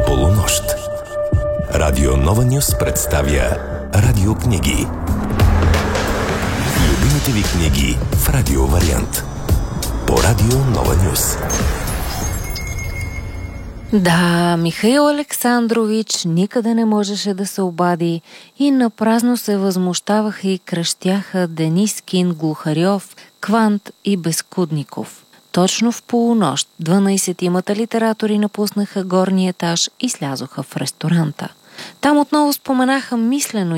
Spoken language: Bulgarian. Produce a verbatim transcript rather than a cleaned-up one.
Полунощ. Радио Нова Нюс представя радиокниги. Любимите ви книги в радио вариант. По Радио Нова Нюс. Да, Михаил Александрович никъде не можеше да се обади и напразно се възмущаваха и кръщяха Денискин, Глухарьов, Квант и Безкудников. Точно в полунощ дванайсетимата литератори напуснаха горния етаж и слязоха в ресторанта. Там отново споменаха мислено